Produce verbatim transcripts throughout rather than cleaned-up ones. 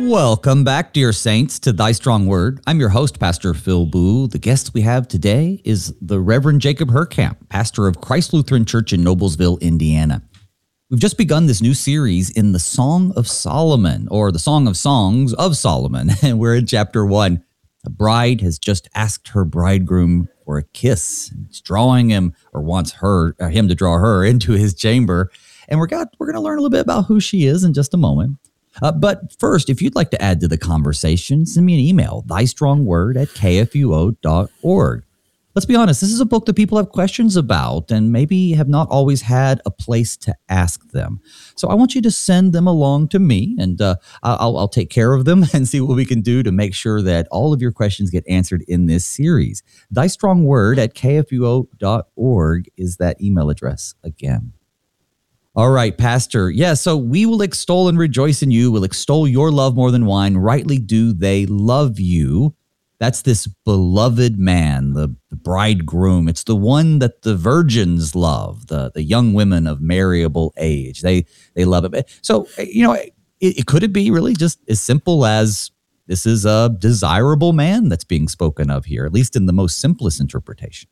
Welcome back, dear saints, to Thy Strong Word. I'm your host, Pastor Phil Boo. The guest we have today is the Reverend Jacob Herkamp, pastor of Christ Lutheran Church in Noblesville, Indiana. We've just begun this new series in the Song of Solomon, or the Song of Songs of Solomon, and we're in chapter one. A bride has just asked her bridegroom for a kiss. He's drawing him, or wants her, or him to draw her into his chamber, and we're got we're going to learn a little bit about who she is in just a moment. Uh, but first, if you'd like to add to the conversation, send me an email, thystrongword at k f u o dot org. Let's be honest, this is a book that people have questions about and maybe have not always had a place to ask them. So I want you to send them along to me, and uh, I'll, I'll take care of them and see what we can do to make sure that all of your questions get answered in this series. Thystrongword at k f u o dot org is that email address again. All right, Pastor. Yeah, so we will extol and rejoice in you. We'll extol your love more than wine. Rightly do they love you. That's this beloved man, the, the bridegroom. It's the one that the virgins love, the, the young women of marriable age. They they love it. So, you know, it, it could it be really just as simple as this is a desirable man that's being spoken of here, at least in the most simplest interpretation?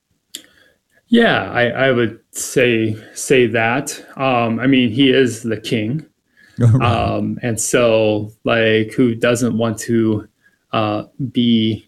Yeah, I, I would say say that. Um, I mean, he is the king, right. um, and so like, who doesn't want to uh, be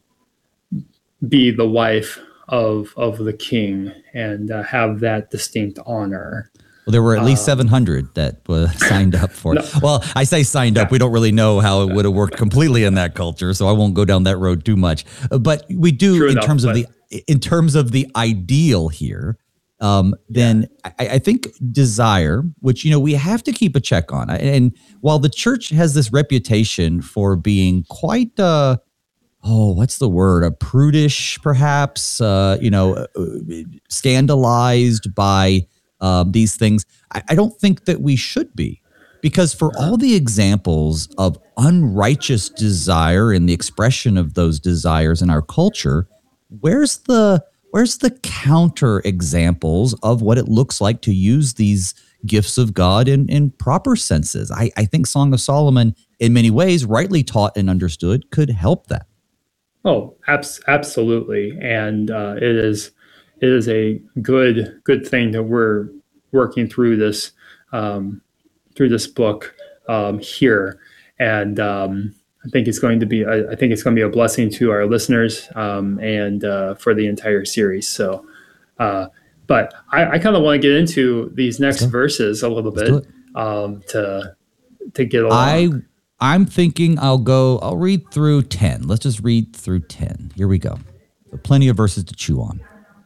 be the wife of of the king and uh, have that distinct honor? Well, there were at least seven hundred that uh, signed up for it. No. Well, I say signed up. We don't really know how it would have worked completely in that culture, so I won't go down that road too much. But we do, True in enough, terms of but- the in terms of the ideal here, um, then I, I think desire, which, you know, we have to keep a check on. And while the church has this reputation for being quite, uh, oh, what's the word? A prudish, perhaps, uh, you know, uh, scandalized by Um, these things, I, I don't think that we should be, because for all the examples of unrighteous desire and the expression of those desires in our culture, where's the where's the counter examples of what it looks like to use these gifts of God in, in proper senses? I, I think Song of Solomon, in many ways, rightly taught and understood, could help that. Oh, abs- absolutely, and uh, it is. It is a good good thing that we're working through this um, through this book um, here, and um, I think it's going to be I, I think it's going to be a blessing to our listeners um, and uh, for the entire series. So, uh, but I, I kind of want to get into these next verses a little bit um, to to get along. I I'm thinking I'll go. I'll read through ten. Let's just read through ten. Here we go. So plenty of verses to chew on.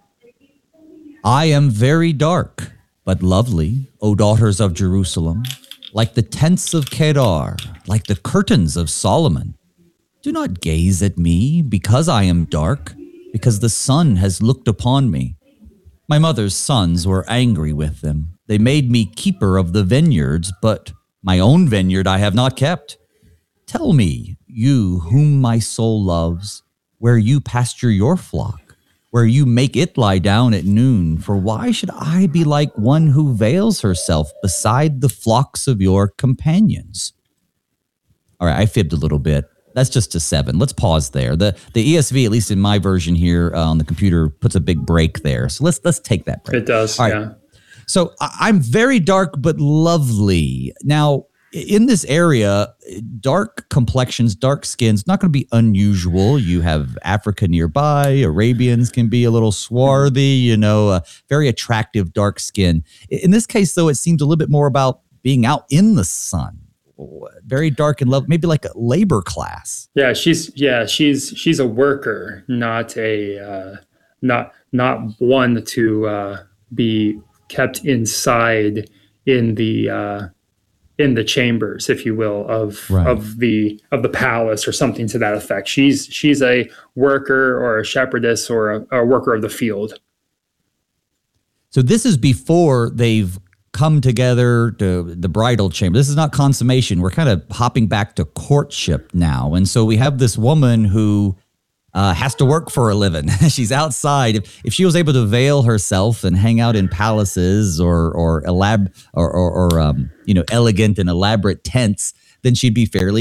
I am very dark, but lovely, O daughters of Jerusalem, like the tents of Kedar, like the curtains of Solomon. Do not gaze at me because I am dark, because the sun has looked upon me. My mother's sons were angry with them. They made me keeper of the vineyards, but my own vineyard I have not kept. Tell me, you whom my soul loves, where you pasture your flock, where you make it lie down at noon, for why should I be like one who veils herself beside the flocks of your companions? All right, I fibbed a little bit. That's just a seven. Let's pause there. The the E S V, at least in my version here uh, on the computer, puts a big break there. So let's let's take that break. It does, All right. yeah. So I- I'm very dark but lovely. Now, in this area, dark complexions, dark skins, not going to be unusual. You have Africa nearby. Arabians can be a little swarthy, you know, a very attractive dark skin. In this case, though, it seems a little bit more about being out in the sun. Very dark and love, maybe like a labor class. Yeah, she's yeah, she's she's a worker, not a uh, not not one to uh, be kept inside in the uh, in the chambers, if you will, of right. of the of the palace or something to that effect. She's she's a worker or a shepherdess or a, a worker of the field. So this is before they've come together to the bridal chamber. This is not consummation. We're kind of hopping back to courtship now. And so we have this woman who uh, has to work for a living. She's outside. If, if she was able to veil herself and hang out in palaces or or elab or or, or um, you know elegant and elaborate tents, then she'd be fairly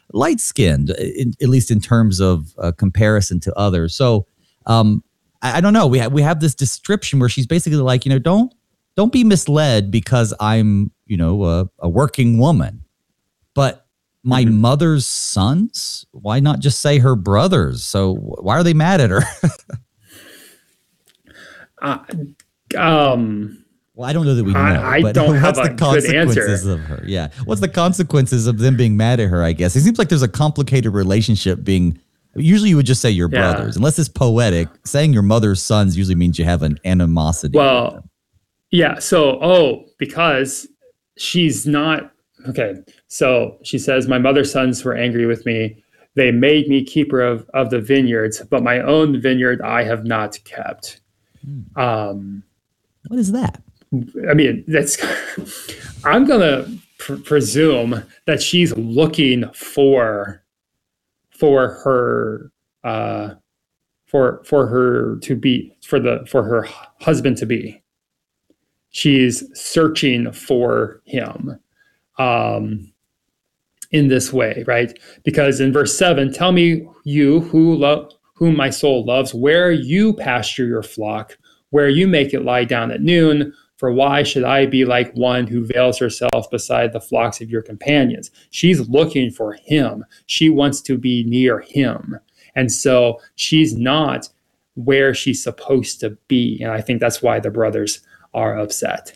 light skinned, at least in terms of uh, comparison to others. So um, I, I don't know. We have we have this description where she's basically like, you know, don't don't be misled because I'm, you know, a, a working woman, but my mm-hmm. mother's sons. Why not just say her brothers? So why are they mad at her? uh, um. Well, I don't know that we know. I, I but don't what's have the a consequences good answer. of her? Yeah, what's the consequences of them being mad at her? I guess it seems like there's a complicated relationship. Being usually you would just say your yeah. brothers, unless it's poetic. Saying your mother's sons usually means you have an animosity. Well, yeah. So oh, because she's not okay. So she says, "My mother's sons were angry with me. They made me keeper of of the vineyards, but my own vineyard I have not kept." Hmm. Um, what is that? I mean, that's. I'm gonna pr- presume that she's looking for, for her, uh, for for her to be for the for her husband to be. She's searching for him, um, in this way, right? Because in verse seven, tell me, you who love whom my soul loves, where you pasture your flock, where you make it lie down at noon. For why should I be like one who veils herself beside the flocks of your companions? She's looking for him. She wants to be near him. And so she's not where she's supposed to be. And I think that's why the brothers are upset.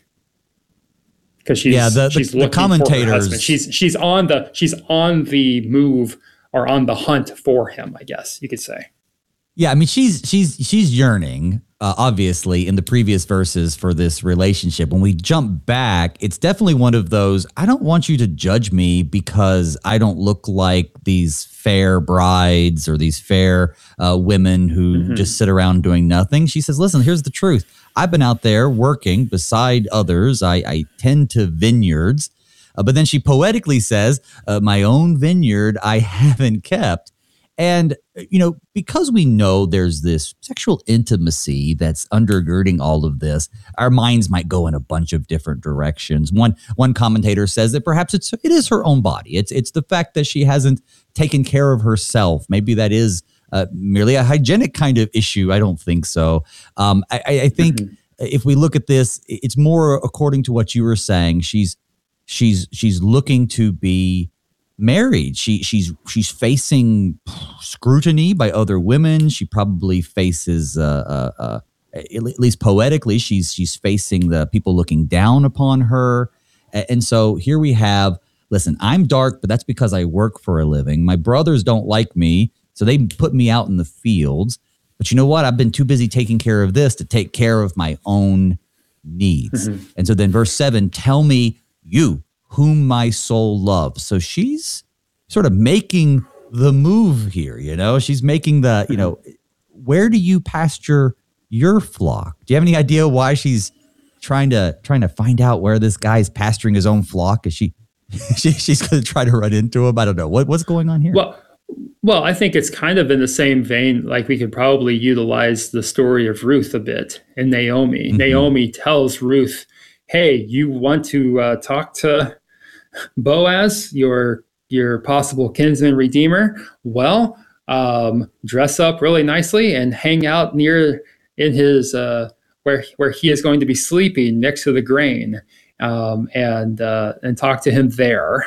Because she's, yeah, the, she's the, looking the commentators, for her husband. She's, she's, on the, she's on the move or on the hunt for him, I guess you could say. Yeah, I mean, she's she's she's yearning, uh, obviously, in the previous verses for this relationship. When we jump back, it's definitely one of those, I don't want you to judge me because I don't look like these fair brides or these fair uh, women who mm-hmm. just sit around doing nothing. She says, listen, here's the truth. I've been out there working beside others. I, I tend to vineyards. Uh, but then she poetically says, uh, my own vineyard I haven't kept. And, you know, because we know there's this sexual intimacy that's undergirding all of this, our minds might go in a bunch of different directions. One one commentator says that perhaps it's it is her own body. It's it's the fact that she hasn't taken care of herself. Maybe that is uh, merely a hygienic kind of issue. I don't think so. Um, I, I think mm-hmm. if we look at this, it's more according to what you were saying. She's she's she's looking to be married. She she's she's facing scrutiny by other women. She probably faces, uh, uh, uh, at least poetically, she's she's facing the people looking down upon her. And so here we have, listen, I'm dark, but that's because I work for a living. My brothers don't like me, so they put me out in the fields. But you know what? I've been too busy taking care of this to take care of my own needs. Mm-hmm. And so then verse seven, tell me you, whom my soul loves. So she's sort of making the move here, you know, she's making the, you know, where do you pasture your flock? Do you have any idea why she's trying to trying to find out where this guy's pasturing his own flock? Is she, she she's going to try to run into him? I don't know. What, what's going on here? Well, well, I think it's kind of in the same vein. Like we could probably utilize the story of Ruth a bit and Naomi. Mm-hmm. Naomi tells Ruth, hey, you want to uh, talk to Boaz, your your possible kinsman redeemer? Well, um, dress up really nicely and hang out near in his uh, where where he is going to be sleeping next to the grain, um, and uh, and talk to him there.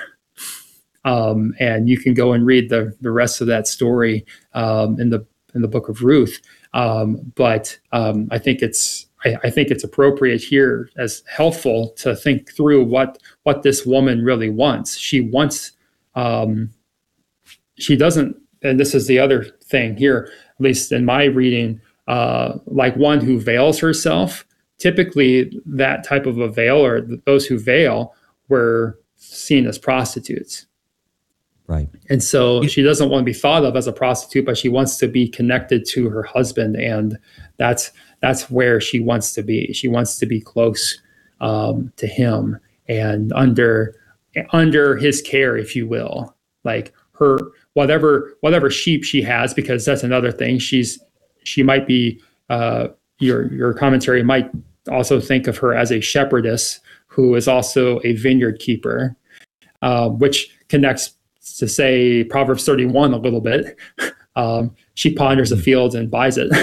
Um, and you can go and read the the rest of that story um, in the in the book of Ruth. Um, but um, I think it's. I, I think it's appropriate here as helpful to think through what what this woman really wants. She wants, um, she doesn't, and this is the other thing here, at least in my reading, uh, like one who veils herself. Typically, that type of a veil, or those who veil, were seen as prostitutes. Right. And so she doesn't want to be thought of as a prostitute, but she wants to be connected to her husband, and that's that's where she wants to be. She wants to be close um, to him and under under his care, if you will. Like her whatever whatever sheep she has, because that's another thing. She's she might be uh, your your commentary might also think of her as a shepherdess who is also a vineyard keeper, uh, which connects to say Proverbs thirty-one a little bit, um, she ponders a field and buys it.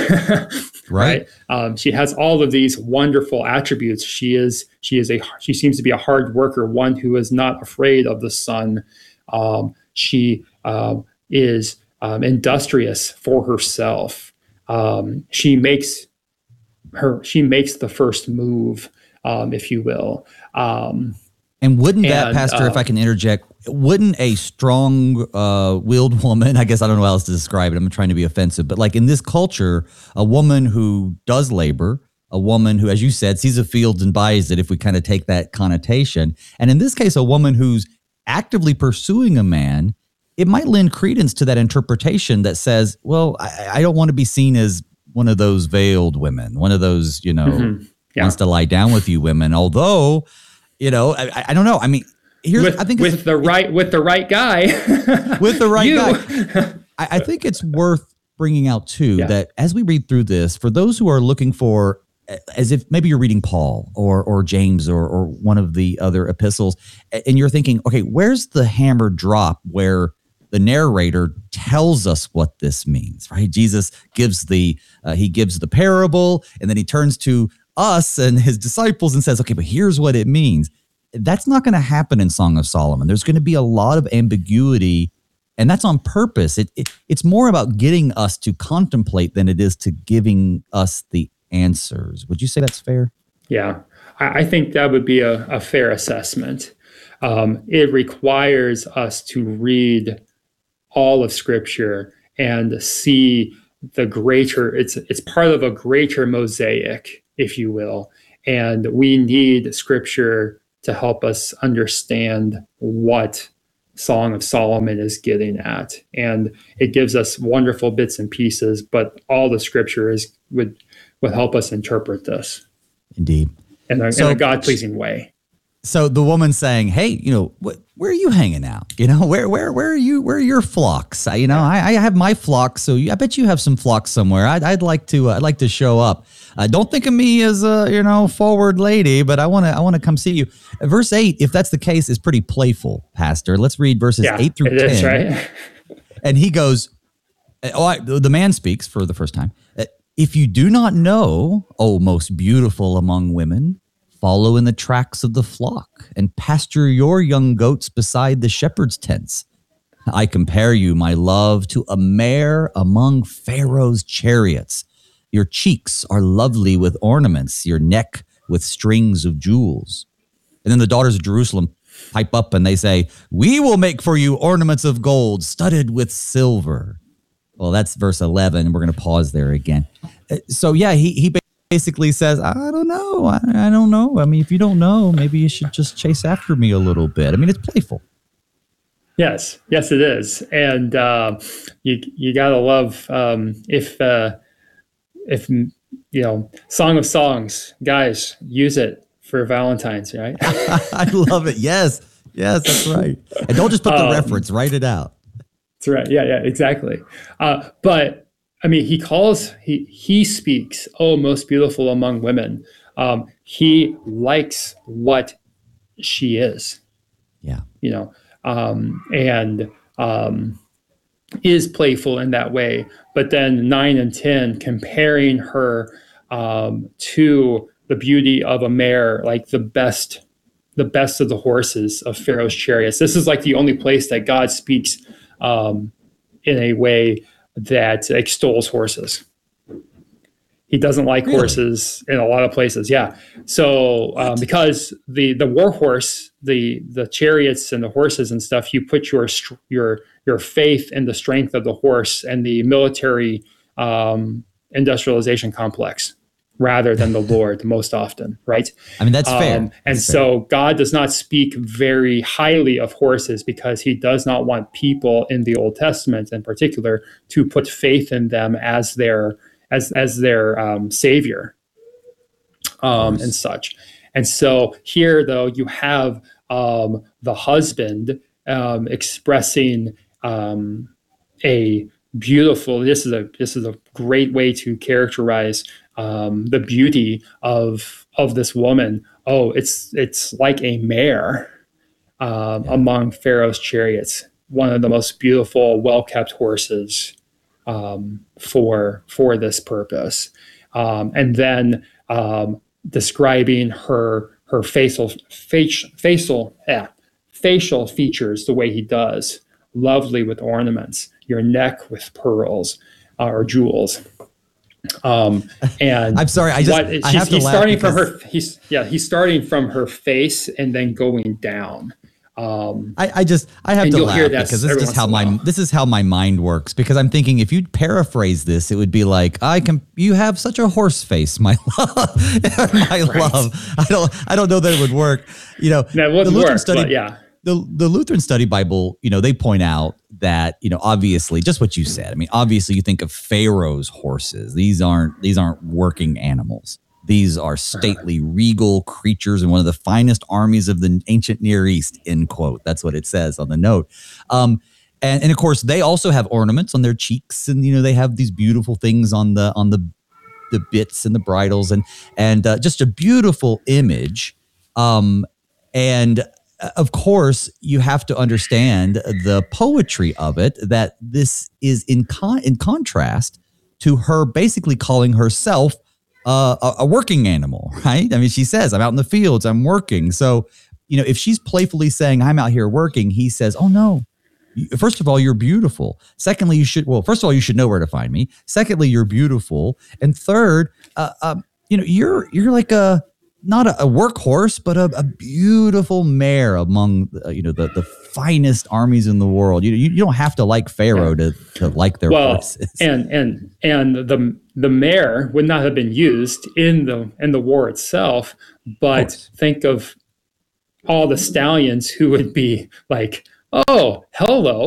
Right. Right. Um, she has all of these wonderful attributes. She is she is a she seems to be a hard worker, one who is not afraid of the sun. Um, she um, is um, industrious for herself. Um, she makes her she makes the first move, um, if you will. Um, And wouldn't that, And, Pastor, if uh, I can interject, wouldn't a strong uh, willed woman, I guess I don't know how else to describe it, I'm trying to be offensive, but like in this culture, a woman who does labor, a woman who, as you said, sees a field and buys it, if we kind of take that connotation, and in this case, a woman who's actively pursuing a man, it might lend credence to that interpretation that says, well, I, I don't want to be seen as one of those veiled women, one of those, you know, Mhm. Yeah. wants to lie down with you women, although... You know, I, I don't know. I mean, here's with, I think with it's, the right with the right guy, with the right You. guy. I, I think it's worth bringing out too Yeah. that as we read through this, for those who are looking for, as if maybe you're reading Paul or or James or or one of the other epistles, and you're thinking, okay, where's the hammer drop where the narrator tells us what this means, right? Jesus gives the uh, he gives the parable, and then he turns to us and his disciples and says, okay, but here's what it means. That's not going to happen in Song of Solomon. There's going to be a lot of ambiguity, and that's on purpose. It, it It's more about getting us to contemplate than it is to giving us the answers. Would you say that's fair? Yeah, I, I think that would be a, a fair assessment. Um, it requires us to read all of Scripture and see the greater. It's it's part of a greater mosaic, if you will, and we need Scripture to help us understand what Song of Solomon is getting at, and it gives us wonderful bits and pieces. But all the Scripture is would would help us interpret this Indeed. in a, So- in a God-pleasing way. So the woman saying, "Hey, you know, wh- where are you hanging out? You know, where where where are you? Where are your flocks? I, you know, I, I have my flocks, so you, I bet you have some flocks somewhere. I'd, I'd like to uh, I'd like to show up. Uh, don't think of me as a you know forward lady, but I want to I want to come see you." Verse eight, if that's the case, is pretty playful, Pastor. Let's read verses Yeah, eight through it ten. is, right? And he goes, oh, I, the man speaks for the first time. Uh, If you do not know, O most beautiful among women, follow in the tracks of the flock and pasture your young goats beside the shepherd's tents. I compare you, my love, to a mare among Pharaoh's chariots. Your cheeks are lovely with ornaments, your neck with strings of jewels. And then the daughters of Jerusalem pipe up and they say, we will make for you ornaments of gold studded with silver. Well, that's verse eleven. We're going to pause there again. Uh, So yeah, he he basically says, I don't know. I, I don't know. I mean, if you don't know, maybe you should just chase after me a little bit. I mean, it's playful. Yes, yes, it is, and uh, you you gotta love um, if uh, if you know Song of Songs, guys, use it for Valentine's, right? I love it. Yes. Yes, that's right. And don't just put the Um, reference, write it out. That's right. Yeah, yeah, exactly. Uh, but I mean, he calls he he speaks. Oh, most beautiful among women. Um, he likes what she is. Yeah. You know, um, and um, is playful in that way. But then nine and ten, comparing her um, to the beauty of a mare, like the best, the best of the horses of Pharaoh's chariots. This is like the only place that God speaks um, in a way that extols horses. He doesn't like Really? horses in a lot of places. Yeah. So um, because the the war horse, the the chariots and the horses and stuff, you put your str- your your faith in the strength of the horse and the military um, industrialization complex rather than the Lord most often, right? I mean, that's fair. Um, and That's so God does not speak very highly of horses because he does not want people in the Old Testament in particular to put faith in them as their as as their um, savior um, and such. And so here, though, you have um, the husband um, expressing um, a beautiful. This is a this is a great way to characterize um, the beauty of of this woman. Oh, it's it's like a mare um, Yeah. among Pharaoh's chariots. one of the most beautiful, well-kept horses um, for for this purpose. Um, and then um, describing her her facial facial facial yeah, facial features the way he does, lovely with ornaments, your neck with pearls uh, or jewels. Um, and I'm sorry, I just what, I she's, have to he's laugh starting because from her. He's yeah, he's starting from her face and then going down. Um, I, I just I have and to you'll laugh hear that because this is every just how once in a my while. this is how my mind works. Because I'm thinking if you'd paraphrase this, it would be like, I can you have such a horse face, my love, my Right. love. I don't I don't know that it would work. You know, That would the Lutheran work, study, but yeah. the the Lutheran Study Bible, you know, they point out that, you know, obviously just what you said. I mean, obviously you think of Pharaoh's horses. These aren't these aren't working animals. These are stately, regal creatures and one of the finest armies of the ancient Near East, end quote. That's what it says on the note. Um, and, and of course, they also have ornaments on their cheeks, and you know they have these beautiful things on the on the the bits and the bridles, and and uh, just a beautiful image. Um, and uh, of course, you have to understand the poetry of it. That this is in con- in contrast to her basically calling herself Uh, a, a working animal, right? I mean, she says, I'm out in the fields, I'm working. So, you know, if she's playfully saying, I'm out here working, he says, oh, no. First of all, you're beautiful. Secondly, you should, well, first of all, you should know where to find me. Secondly, you're beautiful. And third, uh, um, you know, you're, you're like a, not a, a workhorse, but a, a beautiful mare among, uh, you know, the, the finest armies in the world. You, you, you don't have to like Pharaoh to, to like their Well, horses. and and and the the mare would not have been used in the in the war itself, but think of all the stallions who would be like, oh, hello.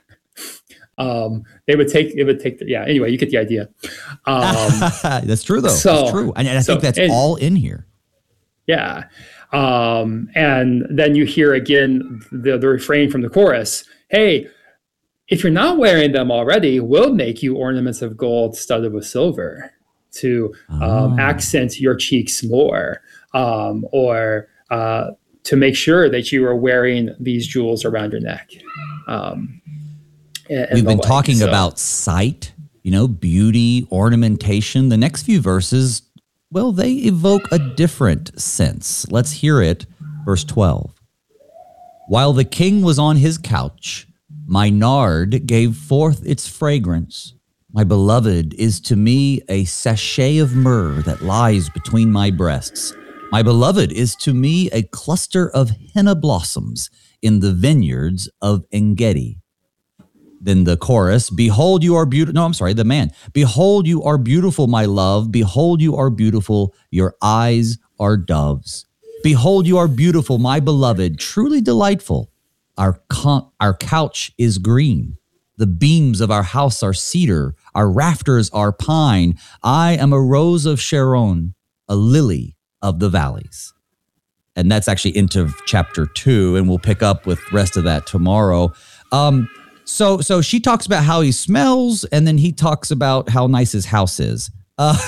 um, they would take it would take the, yeah. Anyway, you get the idea. Um, That's true, though. so- That's true, and, and I so- think that's and- all in here. Yeah. Um, and then you hear again the, the refrain from the chorus. Hey, if you're not wearing them already, we'll make you ornaments of gold studded with silver to um, Oh. accent your cheeks more, um, or uh, to make sure that you are wearing these jewels around your neck. Um, and, and We've the been like. talking So- about sight, you know, beauty, ornamentation. The next few verses, well, they evoke a different sense. Let's hear it. Verse twelve. While the king was on his couch, my nard gave forth its fragrance. My beloved is to me a sachet of myrrh that lies between my breasts. My beloved is to me a cluster of henna blossoms in the vineyards of Engedi. Then the chorus, behold, you are beautiful. No, I'm sorry, the man. Behold, you are beautiful, my love. Behold, you are beautiful. Your eyes are doves. Behold, you are beautiful, my beloved, truly delightful. Our, con- our couch is green. The beams of our house are cedar. Our rafters are pine. I am a rose of Sharon, a lily of the valleys. And that's actually into chapter two, and we'll pick up with the rest of that tomorrow. Um, so, so she talks about how he smells, and then he talks about how nice his house is. Uh,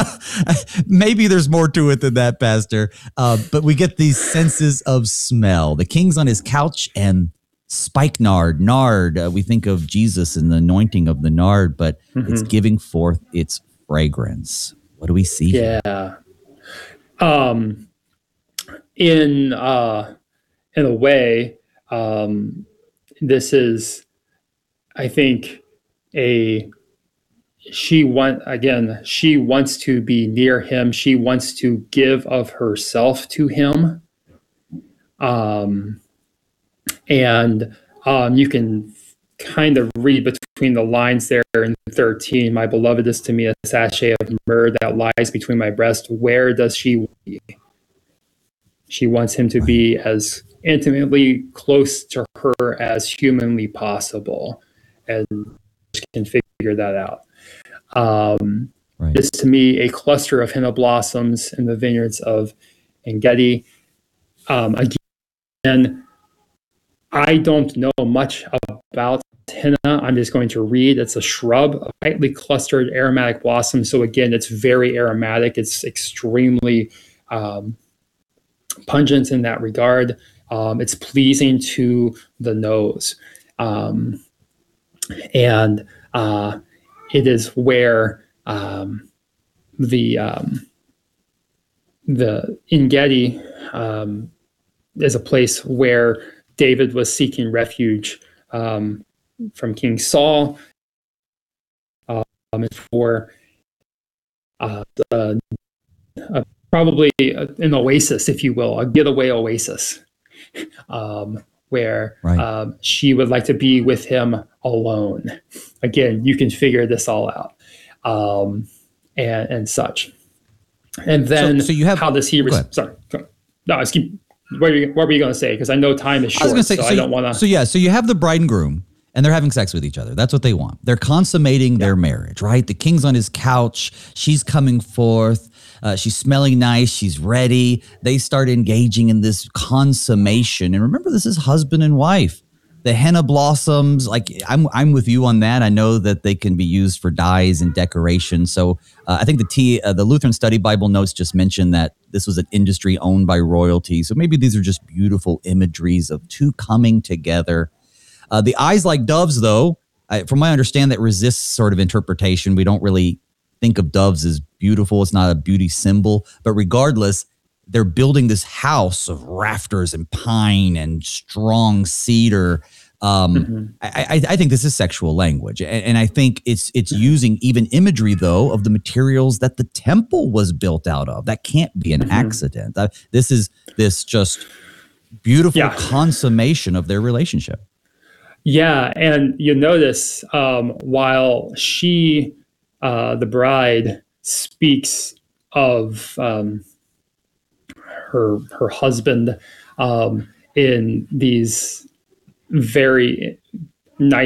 maybe there's more to it than that, Pastor. Uh, but we get these senses of smell. The king's on his couch, and spikenard, nard. Uh, we think of Jesus and the anointing of the nard, but Mm-hmm. it's giving forth its fragrance. What do we see? here? Yeah. Um, in uh, in a way, um, this is, I think, a she want again. She wants to be near him. She wants to give of herself to him. Um, and um, you can kind of read between the lines there in thirteen. My beloved is to me a sachet of myrrh that lies between my breasts. Where does she be? She wants him to be as intimately close to her as humanly possible, and she can figure that out. Um, Right. This to me a cluster of henna blossoms in the vineyards of Engedi. Um, again, I don't know much about henna. I'm just going to read. It's a shrub, a tightly clustered aromatic blossom. So again, it's very aromatic. It's extremely um, pungent in that regard. Um, it's pleasing to the nose. Um, and uh, it is where um, the um, the En Gedi um, is a place where David was seeking refuge um, from King Saul, um, for uh, uh, uh, probably an oasis, if you will, a getaway oasis, um, where Right. um, she would like to be with him alone. Again, you can figure this all out, um, and and such. And then So- so you have- how does he? Go Res- ahead. sorry, go- no, I keep. What were you, what were you going to say? Because I know time is I was short, going to say, so, so, I you- don't want to. so yeah, so you have the bride and groom, and they're having sex with each other. That's what they want. They're consummating their marriage, right? The king's on his couch. She's coming forth. Uh, she's smelling nice. She's ready. They start engaging in this consummation. And remember, this is husband and wife. The henna blossoms, like I'm, I'm with you on that. I know that they can be used for dyes and decoration. So uh, I think the T, uh, the Lutheran Study Bible notes just mentioned that this was an industry owned by royalty. So maybe these are just beautiful imageries of two coming together. Uh, the eyes like doves, though, I, from my understanding, that resists sort of interpretation. We don't really think of doves as beautiful. It's not a beauty symbol. But regardless, they're building this house of rafters and pine and strong cedar. Um, Mm-hmm. I, I, I think this is sexual language. And, and I think it's it's using even imagery, though, of the materials that the temple was built out of. That can't be an Mm-hmm. accident. Uh, this is this just beautiful Yeah. consummation of their relationship. Yeah, and you notice um, while she, uh, the bride, speaks of um, her her husband um, in these very nice